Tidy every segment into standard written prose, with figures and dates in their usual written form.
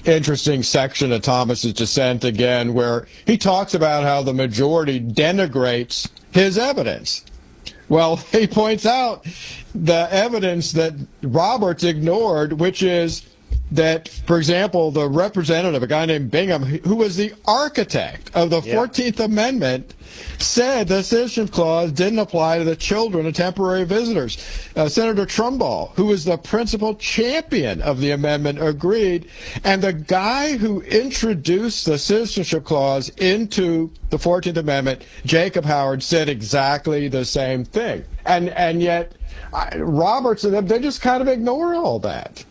interesting section of Thomas's dissent again, where he talks about how the majority denigrates his evidence. Well, he points out the evidence that Roberts ignored, which is that, for example, the representative, a guy named Bingham, who was the architect of the 14th Amendment, said the Citizenship Clause didn't apply to the children of temporary visitors. Senator Trumbull, who was the principal champion of the amendment, agreed. And the guy who introduced the Citizenship Clause into the 14th Amendment, Jacob Howard, said exactly the same thing. And yet, Roberts and them, they just kind of ignore all that.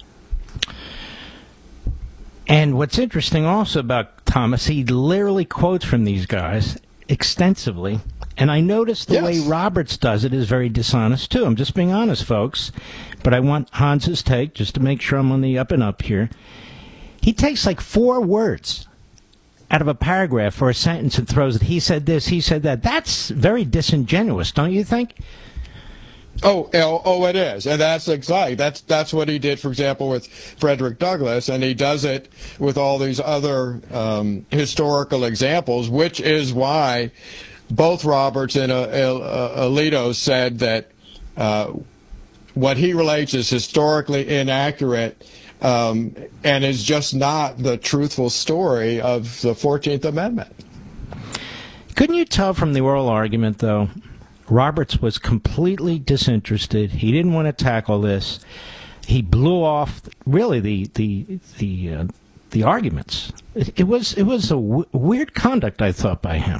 And what's interesting also about Thomas, he literally quotes from these guys extensively. And I noticed the way Roberts does it is very dishonest, too. I'm just being honest, folks. But I want Hans's take, just to make sure I'm on the up and up here. He takes like 4 words out of a paragraph or a sentence and throws it. He said this, he said that. That's very disingenuous, don't you think? Oh, it is, and that's exactly that's what he did, for example, with Frederick Douglass, and he does it with all these other historical examples, which is why both Roberts and Alito said that what he relates is historically inaccurate and is just not the truthful story of the 14th Amendment. Couldn't you tell from the oral argument, though? Roberts was completely disinterested. He didn't want to tackle this. He blew off really the arguments. It was a weird conduct, I thought, by him.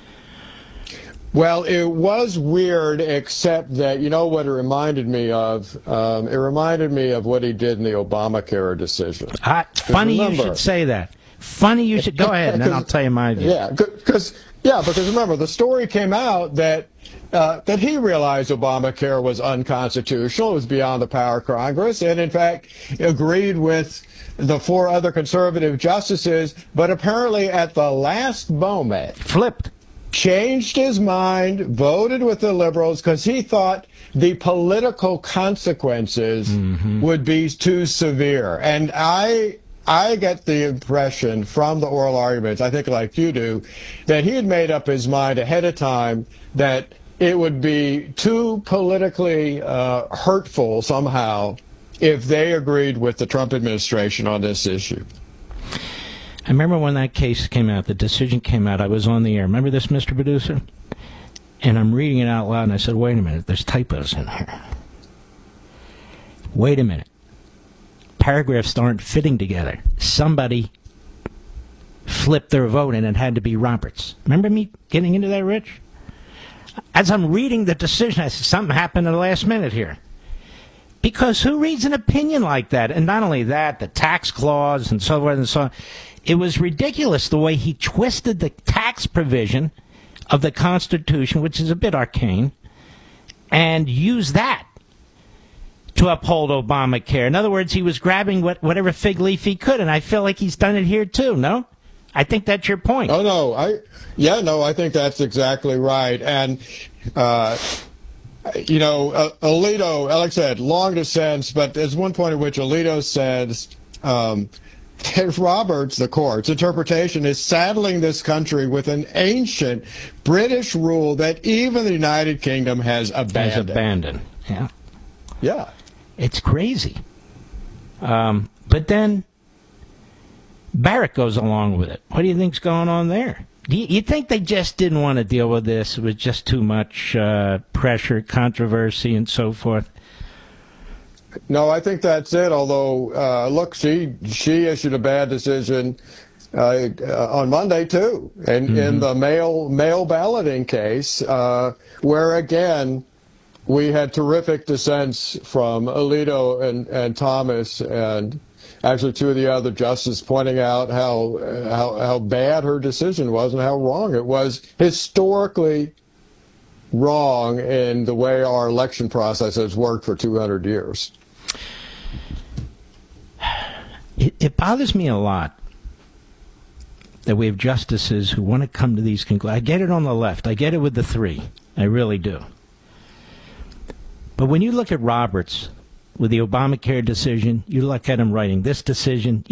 Well, it was weird, except that, you know what it reminded me of? It reminded me of what he did in the Obamacare decision. Funny you should say that. Funny you should. Go ahead, and then I'll tell you my view. Because remember, the story came out that he realized Obamacare was unconstitutional, it was beyond the power of Congress, and in fact agreed with the 4 other conservative justices, but apparently at the last moment flipped, changed his mind, voted with the liberals because he thought the political consequences would be too severe. And I get the impression from the oral arguments, I think like you do, that he had made up his mind ahead of time that it would be too politically hurtful somehow if they agreed with the Trump administration on this issue. I remember when that case came out, the decision came out, I was on the air. Remember this, Mr. Producer? And I'm reading it out loud, and I said, wait a minute, there's typos in here. Wait a minute. Paragraphs aren't fitting together. Somebody flipped their vote, and it had to be Roberts. Remember me getting into that, Rich? As I'm reading the decision, I said, something happened at the last minute here. Because who reads an opinion like that? And not only that, the tax clause and so forth and so on. It was ridiculous the way he twisted the tax provision of the Constitution, which is a bit arcane, and used that to uphold Obamacare. In other words, he was grabbing whatever fig leaf he could, and I feel like he's done it here too, no? I think that's your point. Oh, no. I think that's exactly right. And, Alito, like I said, long dissents, but there's one point at which Alito says Roberts, the court's interpretation, is saddling this country with an ancient British rule that even the United Kingdom has abandoned. Yeah. Yeah. It's crazy. But then Barrett goes along with it. What do you think's going on there? You think they just didn't want to deal with this? It was just too much pressure, controversy, and so forth? No, I think that's it. Although, look, she issued a bad decision on Monday, too, and in the mail balloting case, where, again, we had terrific dissents from Alito and Thomas, and actually 2 of the other justices pointing out how bad her decision was and how wrong it was, historically wrong in the way our election process has worked for 200 years. It bothers me a lot that we have justices who want to come to these conclusions. I get it on the left. I get it with the 3. I really do. But when you look at Roberts with the Obamacare decision, you look at him writing this decision,